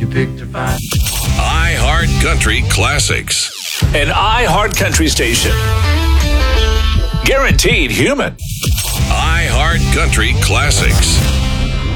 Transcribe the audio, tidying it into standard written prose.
picked to find. iHeart Country Classics. An iHeart Country station. Guaranteed human. iHeart Country Classics.